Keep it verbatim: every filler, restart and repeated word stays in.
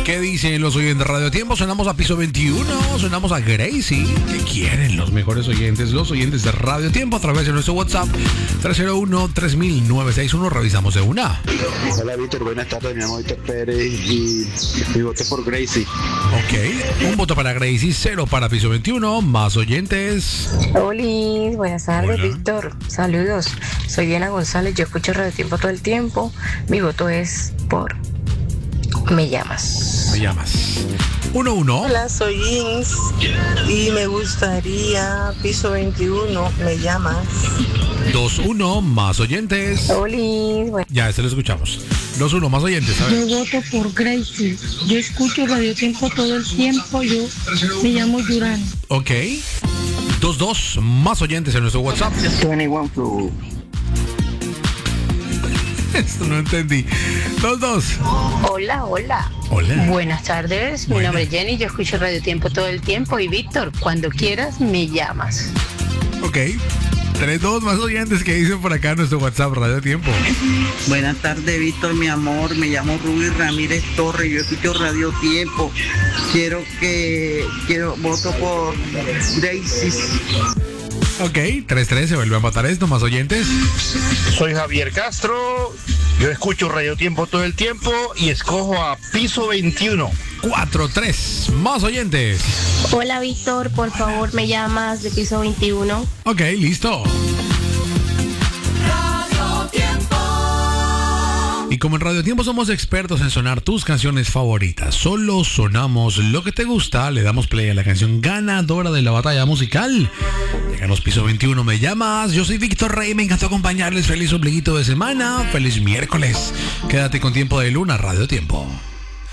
¿Qué dicen los oyentes de Radio Tiempo? Sonamos a Piso veintiuno, sonamos a Gracie. ¿Qué quieren los mejores oyentes? Los oyentes de Radio Tiempo a través de nuestro WhatsApp tres cero uno, tres mil nueve seis uno. Revisamos de una. Hola Víctor, buenas tardes, mi amor Víctor Pérez y mi voto por Gracie. Ok, un voto para Gracie, cero para Piso veintiuno. Más oyentes. Hola, buenas tardes. Hola. Víctor, saludos. Soy Diana González, yo escucho Radio Tiempo todo el tiempo. Mi voto es por Me Llamas. Me llamas. uno uno. Hola, soy Ins y me gustaría Piso veintiuno, Me Llamas. dos uno. Más oyentes. Hola, bueno. Ya, este lo escuchamos. dos uno. Más oyentes. A ver. Yo voto por Gracie. Yo escucho Radio Tiempo todo el tiempo. Yo me llamo Yurán. Ok. dos dos. Más oyentes en nuestro WhatsApp. veintiuno Flow. Esto no entendí. dos dos. Hola, hola. Hola. Buenas tardes, mi Buenas. nombre es Jenny, yo escucho Radio Tiempo todo el tiempo y Víctor, cuando quieras me llamas. Ok. tres dos. Más oyentes que dicen por acá en nuestro WhatsApp Radio Tiempo. Buenas tardes, Víctor, mi amor. Me llamo Rubí Ramírez Torres. Yo escucho Radio Tiempo. Quiero que... Quiero... Voto por Gracie. Ok. tres tres. Se vuelve a empatar esto. Más oyentes. Soy Javier Castro, yo escucho Radio Tiempo todo el tiempo y escojo a Piso veintiuno. cuatro tres. Más oyentes. Hola Víctor, por favor me llamas de Piso veintiuno. Ok, listo. Y como en Radio Tiempo somos expertos en sonar tus canciones favoritas, solo sonamos lo que te gusta, le damos play a la canción ganadora de la batalla musical. Lleganos Piso veintiuno, Me Llamas. Yo soy Víctor Rey, me encantó acompañarles. Feliz ombliguito de semana, feliz miércoles. Quédate con Tiempo de Luna, Radio Tiempo.